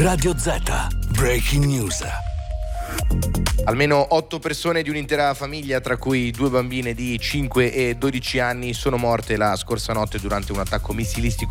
Radio Z. Breaking News. Almeno 8 persone di un'intera famiglia, tra cui 2 bambine di 5 e 12 anni, sono morte la scorsa notte durante un attacco missilistico